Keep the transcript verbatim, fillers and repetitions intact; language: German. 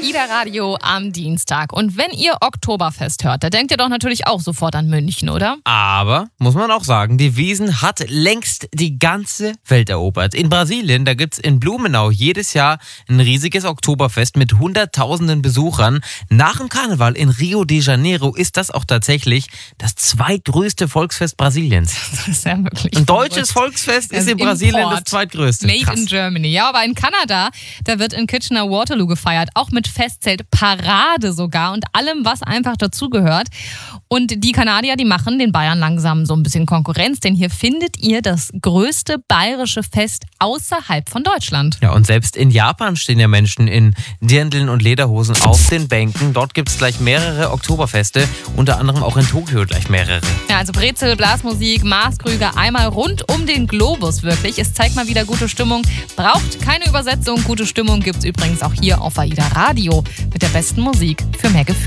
AIDA Radio am Dienstag. Und wenn ihr Oktoberfest hört, da denkt ihr doch natürlich auch sofort an München, oder? Aber, muss man auch sagen, die Wiesn hat längst die ganze Welt erobert. In Brasilien, da gibt's in Blumenau jedes Jahr ein riesiges Oktoberfest mit hunderttausenden Besuchern. Nach dem Karneval in Rio de Janeiro ist das auch tatsächlich das zweitgrößte Volksfest Brasiliens. Das ist ja wirklich ein deutsches Volksfest ist in Brasilien Import. das zweitgrößte. Made Krass. in Germany. Ja, aber in Kanada, da wird in Kitchener-Waterloo gefeiert, auch mit Festzelt, Parade sogar und allem, was einfach dazugehört. Und die Kanadier, die machen den Bayern langsam so ein bisschen Konkurrenz, denn hier findet ihr das größte bayerische Fest außerhalb von Deutschland. Ja, und selbst in Japan stehen ja Menschen in Dirndln und Lederhosen auf den Bänken. Dort gibt es gleich mehrere Oktoberfeste, unter anderem auch in Tokio gleich mehrere. Ja, also Brezel, Blasmusik, Maßkrüge, einmal rund um den Globus wirklich. Es zeigt mal wieder gute Stimmung, braucht keine Übersetzung. Gute Stimmung gibt's übrigens auch hier auf AIDA Radio mit der besten Musik für mehr Gefühl.